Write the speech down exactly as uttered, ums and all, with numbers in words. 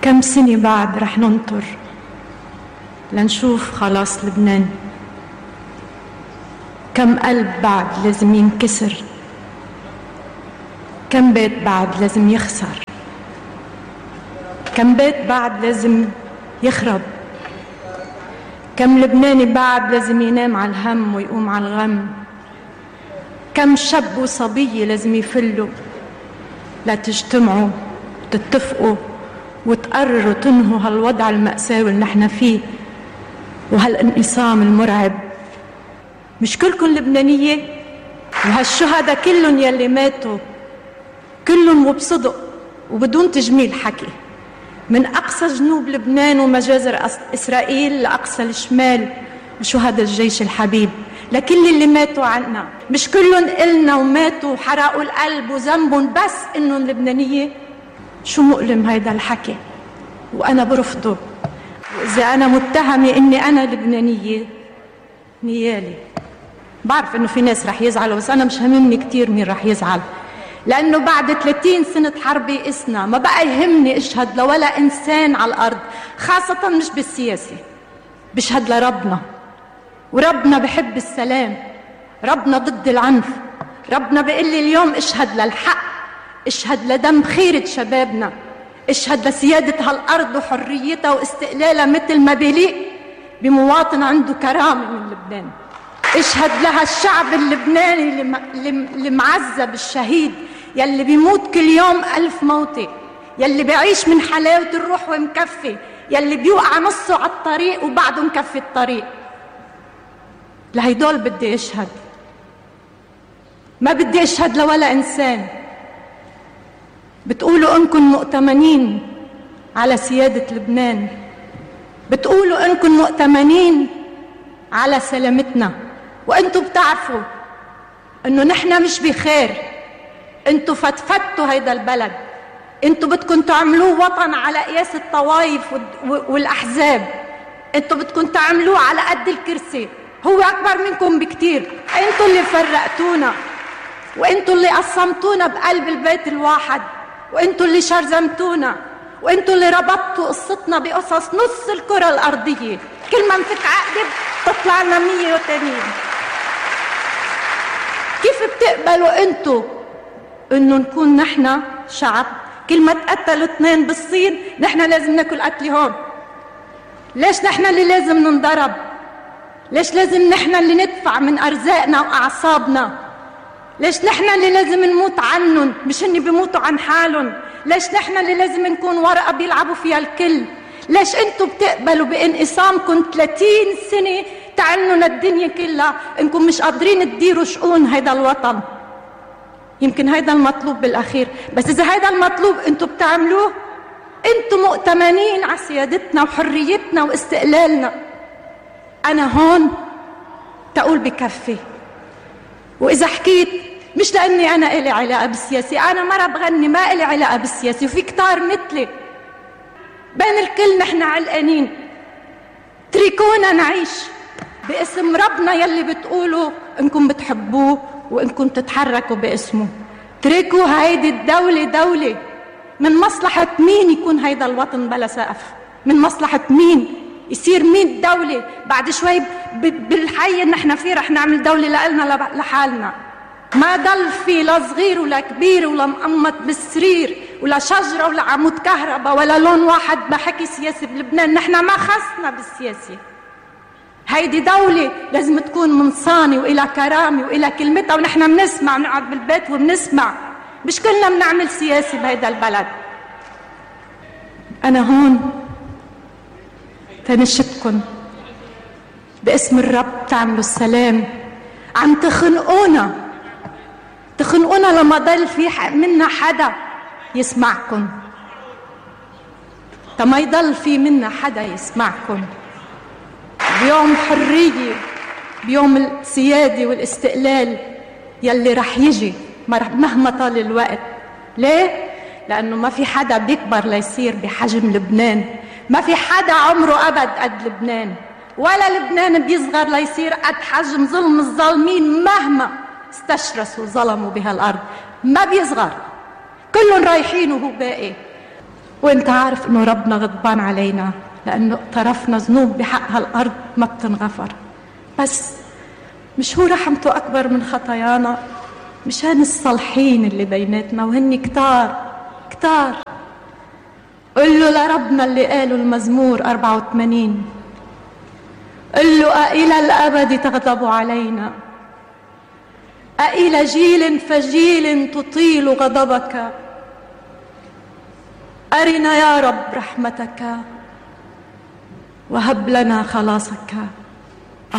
كم سنة بعد رح ننطر لنشوف خلاص لبنان؟ كم قلب بعد لازم ينكسر؟ كم بيت بعد لازم يخسر؟ كم بيت بعد لازم يخرب؟ كم لبناني بعد لازم ينام على الهم ويقوم على الغم؟ كم شاب وصبية لازم يفلوا لتجتمعوا وتتفقوا وتقرروا تنهوا هالوضع المأساوي اللي نحن فيه وهالانقسام المرعب؟ مش كلكم لبنانية؟ وهالشهداء كلهم يلي ماتوا كلهم وبصدق وبدون تجميل حكي، من أقصى جنوب لبنان ومجازر إسرائيل لأقصى الشمال، وشهداء الجيش الحبيب، لكل اللي ماتوا عنا. مش كلهم إلنا وماتوا وحرقوا القلب وذنبهم بس إنهم لبنانية؟ شو مؤلم هيدا الحكي، وأنا برفضه. وإذا أنا متهمة إني أنا لبنانية نيالي. بعرف إنه في ناس رح يزعلوا، بس أنا مش هممني كتير مين رح يزعل، لأنه بعد ثلاثين سنة حرب يئسنا، ما بقى يهمني أشهد لولا إنسان على الأرض، خاصة مش بالسياسة. بشهد لربنا، وربنا بحب السلام، ربنا ضد العنف. ربنا بيقول لي اليوم اشهد للحق، اشهد لدم خيرة شبابنا، اشهد لسيادة هالأرض وحريتها واستقلالها مثل ما بيليق بمواطن عنده كرامة من لبنان. اشهد لها الشعب اللبناني اللي معذب الشهيد، يلي بيموت كل يوم ألف موتة، يلي بيعيش من حلاوة الروح ومكفي، يلي بيوقع نصه على الطريق وبعده مكفي الطريق. لهيدول بدي اشهد، ما بدي اشهد لولا انسان. بتقولوا انكم مؤتمنين على سيادة لبنان، بتقولوا انكم مؤتمنين على سلامتنا، وانتوا بتعرفوا انه نحن مش بخير. انتوا فتفتوا هيدا البلد، انتوا بدكم تعملوه وطن على قياس الطوائف والاحزاب، انتوا بدكم تعملوه على قد الكرسي، هو اكبر منكم بكتير. انتوا اللي فرقتونا، وانتوا اللي قسمتونا بقلب البيت الواحد، وانتوا اللي شرذمتونا، وانتوا اللي ربطتوا قصتنا بقصص نص الكرة الارضية. كل ما نفك عقدة تطلع لنا مية وتانيين. كيف بتقبلوا انتوا انه نكون نحن شعب كل ما تقتلوا اثنين بالصين نحن لازم ناكل قتل هون؟ ليش نحن اللي لازم ننضرب؟ ليش لازم نحن اللي ندفع من ارزاقنا واعصابنا؟ ليش نحن اللي لازم نموت عنهم مش هن بيموتوا عن حالهم؟ ليش نحن اللي لازم نكون ورقة بيلعبوا فيها الكل؟ ليش انتوا بتقبلوا بانقسامكم ثلاثين سنة تعنوا الدنيا كلها انكم مش قادرين تديروا شؤون هيدا الوطن؟ يمكن هيدا المطلوب بالاخير، بس اذا هيدا المطلوب انتوا بتعملوه، انتوا مؤتمنين على سيادتنا وحريتنا واستقلالنا. انا هون تقول بكفي. واذا حكيت مش لاني انا الي علاقه بالسياسه، انا مره بغني ما الي علاقه بالسياسه، وفي كتار مثلي. بين الكل نحن علقانين، اتركونا نعيش باسم ربنا يلي بتقولوا انكم بتحبوه وانكم تتحركوا باسمه. اتركوا هيدي الدوله دوله. من مصلحه مين يكون هيدا الوطن بلا سقف؟ من مصلحه مين يصير مين دولة؟ بعد شوي بالحي اللي نحن فيه رح نعمل دولة لنا لحالنا، ما ضل في لا صغير ولا كبير ولا مقمط بالسرير ولا شجرة ولا عمود كهرباء ولا لون واحد بحكي سياسي بلبنان. نحن ما خصنا بالسياسة. هيدي دولة لازم تكون منصانة وإلى كرامة وإلى كلمتها، ونحن بنسمع، بنقعد بالبيت وبنسمع، مش كلنا بنعمل سياسي بهيدا البلد. أنا هون تنشدكن باسم الرب تعملوا السلام. عم تخنقونا تخنقونا لما ضل في منا حدا يسمعكن، تما يضل في منا حدا يسمعكن بيوم حرية، بيوم السيادة والاستقلال يلي رح يجي مهما طال الوقت. ليه؟ لأنه ما في حدا بيكبر ليصير بحجم لبنان، ما في حدا عمره أبد قد لبنان، ولا لبنان بيصغر ليصير قد حجم ظلم الظالمين مهما استشرسوا ظلموا بهالأرض. ما بيصغر، كلهم رايحين وهو باقي. وانت عارف انه ربنا غضبان علينا لانه اقترفنا ذنوب بحق هالارض ما بتنغفر، بس مش هو رحمته اكبر من خطايانا؟ مشان الصالحين اللي بيناتنا وهن كتار كتار. قل له لربنا اللي قاله المزمور أربعة وثمانين، قل له أإلى الأبد تغضب علينا؟ أإلى جيل فجيل تطيل غضبك؟ أرنا يا رب رحمتك وهب لنا خلاصك.